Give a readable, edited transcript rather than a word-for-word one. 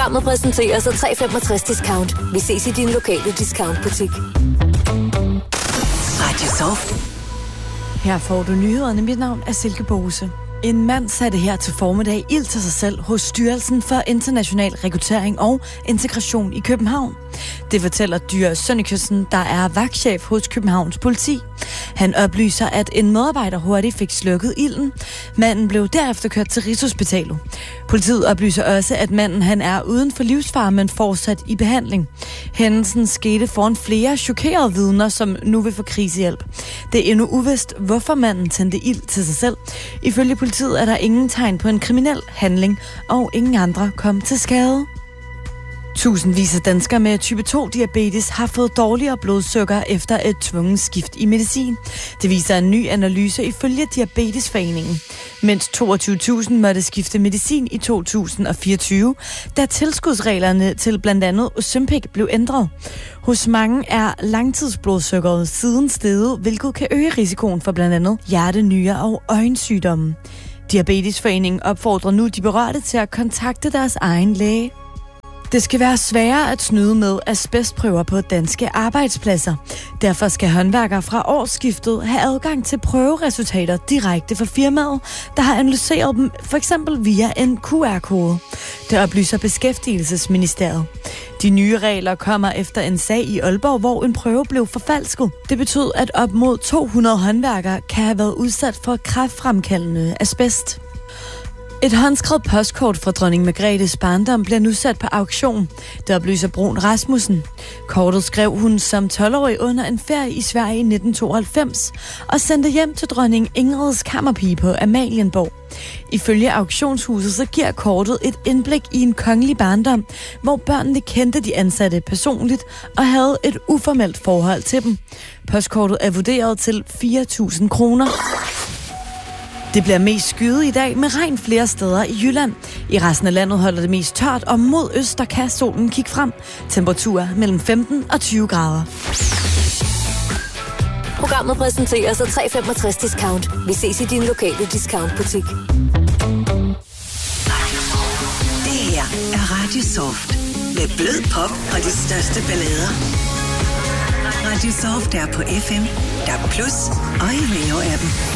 Programmet præsenteres af 365 Discount. Vi ses i din lokale discountbutik. Radio Soft. Her får du nyhederne. Mit navn er Silke Bose. En mand satte her til formiddag ild til sig selv hos Styrelsen for International Rekruttering og Integration i København. Det fortæller Dyre Sønnekøsten, der er vagtchef hos Københavns politi. Han oplyser, at en medarbejder hurtigt fik slukket ilden. Manden blev derefter kørt til Rigshospitalet. Politiet oplyser også, at manden han er uden for livsfare, men fortsat i behandling. Hændelsen skete foran flere chokerede vidner, som nu vil få krisehjælp. Det er endnu uvist, hvorfor manden tændte ild til sig selv. Ifølge politiet er der ingen tegn på en kriminel handling, og ingen andre kom til skade. Tusindvis af danskere med type 2-diabetes har fået dårligere blodsukker efter et tvunget skift i medicin. Det viser en ny analyse ifølge Diabetesforeningen. Mens 22.000 måtte skifte medicin i 2024, da tilskudsreglerne til blandt andet Ozempic blev ændret. Hos mange er langtidsblodsukkeret siden steget, hvilket kan øge risikoen for blandt andet hjerte-, nyre- og øjensygdomme. Diabetesforeningen opfordrer nu de berørte til at kontakte deres egen læge. Det skal være sværere at snyde med asbestprøver på danske arbejdspladser. Derfor skal håndværkere fra årsskiftet have adgang til prøveresultater direkte fra firmaet, der har analyseret dem f.eks. via en QR-kode. Det oplyser Beskæftigelsesministeriet. De nye regler kommer efter en sag i Aalborg, hvor en prøve blev forfalsket. Det betød, at op mod 200 håndværkere kan have været udsat for kræftfremkaldende asbest. Et håndskrevet postkort fra dronning Margrethes barndom bliver nu sat på auktion. Det oplyser Brun Rasmussen. Kortet skrev hun som 12-årig under en ferie i Sverige i 1992 og sendte hjem til dronning Ingrids kammerpige på Amalienborg. Ifølge auktionshuset så giver kortet et indblik i en kongelig barndom, hvor børnene kendte de ansatte personligt og havde et uformelt forhold til dem. Postkortet er vurderet til 4.000 kroner. Det bliver mest skyet i dag med regn flere steder i Jylland. I resten af landet holder det mest tørt, og mod øst der kan solen kigge frem. Temperaturer mellem 15 og 20 grader. Programmet præsenteres af 365 Discount. Vi ses i din lokale discountbutik. Det her er Radio Soft. Med blød pop og de største ballader. Radio Soft er på FM, DAB+ og i Radio-appen.